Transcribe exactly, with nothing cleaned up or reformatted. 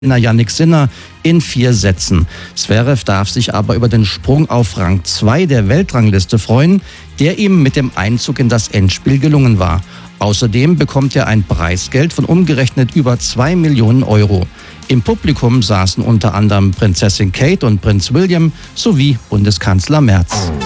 Yannick Sinner in vier Sätzen. Zverev darf sich aber über den Sprung auf Rang zwei der Weltrangliste freuen, der ihm mit dem Einzug in das Endspiel gelungen war. Außerdem bekommt er ein Preisgeld von umgerechnet über zwei Millionen Euro. Im Publikum saßen unter anderem Prinzessin Kate und Prinz William sowie Bundeskanzler Merz.